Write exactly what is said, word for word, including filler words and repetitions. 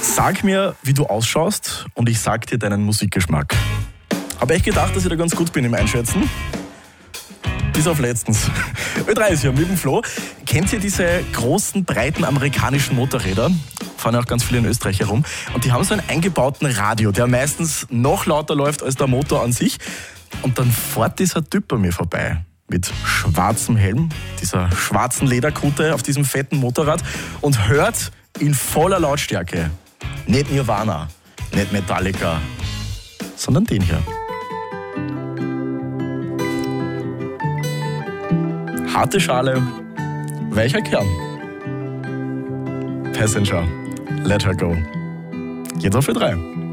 Sag mir, wie du ausschaust und ich sag dir deinen Musikgeschmack. Habe echt gedacht, dass ich da ganz gut bin im Einschätzen. Bis auf letztens. Ö drei ist hier mit dem Flo. Kennt ihr diese großen, breiten amerikanischen Motorräder? Fahren auch ganz viele in Österreich herum. Und die haben so einen eingebauten Radio, der meistens noch lauter läuft als der Motor an sich. Und dann fährt dieser Typ bei mir vorbei. Mit schwarzem Helm, dieser schwarzen Lederkutte auf diesem fetten Motorrad und hört in voller Lautstärke nicht Nirvana, nicht Metallica, sondern den hier. Harte Schale, weicher Kern. Passenger, let her go. Jetzt auf Ö drei.